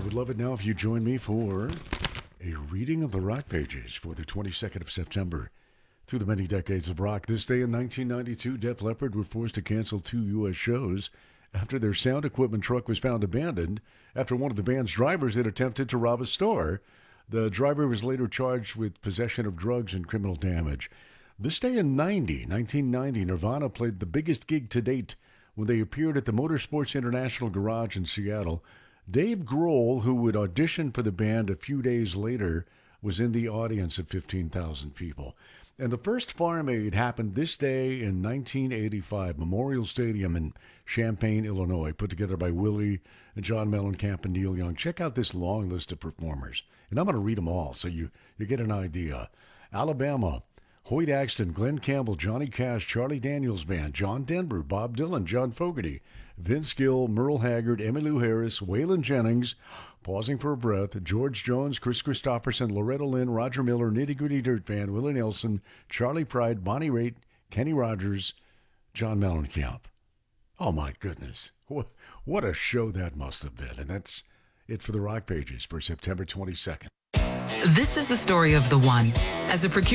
would love it now if you join me for a reading of the rock pages for the 22nd of September. Through the many decades of rock, this day in 1992, Def Leppard were forced to cancel 2 U.S. shows after their sound equipment truck was found abandoned after one of the band's drivers had attempted to rob a store. The driver was later charged with possession of drugs and criminal damage. This day in 1990, Nirvana played the biggest gig to date when they appeared at the Motorsports International Garage in Seattle. Dave Grohl, who would audition for the band a few days later, was in the audience of 15,000 people. And the first Farm Aid happened this day in 1985, Memorial Stadium in Champaign, Illinois, put together by Willie and John Mellencamp and Neil Young. Check out this long list of performers, and I'm going to read them all so you get an idea. Alabama, Hoyt Axton, Glenn Campbell, Johnny Cash, Charlie Daniels Band, John Denver, Bob Dylan, John Fogerty, Vince Gill, Merle Haggard, Emmylou Harris, Waylon Jennings, pausing for a breath, George Jones, Chris Christopherson, Loretta Lynn, Roger Miller, Nitty Gritty Dirt Band, Willie Nelson, Charlie Pride, Bonnie Raitt, Kenny Rogers, John Mellencamp. Oh my goodness. What a show that must have been. And that's it for the Rock Pages for September 22nd. This is the story of the one. As a procurement